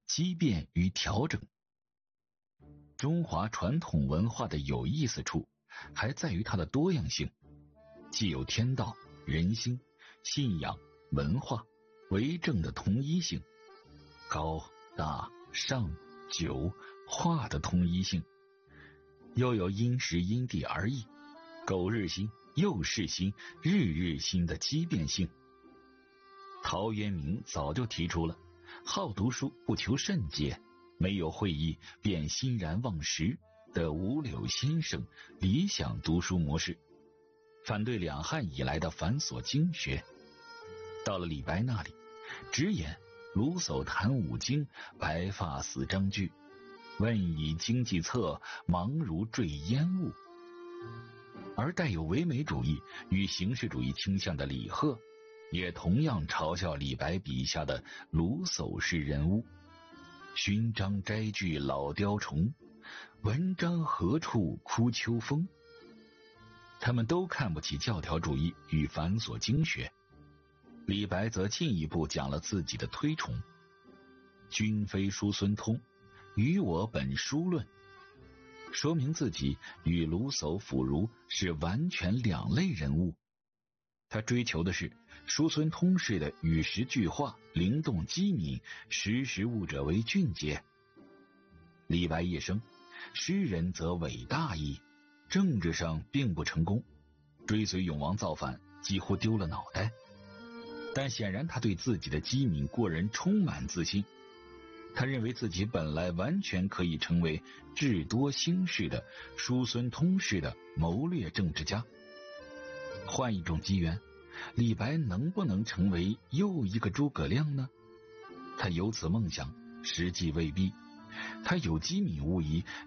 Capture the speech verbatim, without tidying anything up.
畸变与调整。中华传统文化的有意思处还在于它的多样性，既有天道、人心、信仰、文化、为政的统一性，高、大、上、久、化的统一性，又有因时因地而异，苟日新、又世新、日日新的畸变性。陶渊明早就提出了好读书不求甚解，没有会意便欣然忘食的五柳先生理想读书模式，反对两汉以来的繁琐经学。到了李白那里，直言卢叟谈五经，白发死章句，问以经济策，忙如坠烟雾。而带有唯美主义与形式主义倾向的李贺，也同样嘲笑李白笔下的卢叟式人物，勋章摘句老雕虫，文章何处哭秋风。他们都看不起教条主义与繁琐经学，李白则进一步讲了自己的推崇，君非叔孙通，与我本书论，说明自己与卢叟辅儒是完全两类人物。他追求的是叔孙通式的与时俱化、灵动机敏，识时务者为俊杰。李白一生，诗人则伟大矣，政治上并不成功，追随永王造反，几乎丢了脑袋。但显然他对自己的机敏过人充满自信，他认为自己本来完全可以成为智多星式的叔孙通式的谋略政治家。换一种机缘，李白能不能成为又一个诸葛亮呢？他有此梦想，实际未必。他有机敏无疑，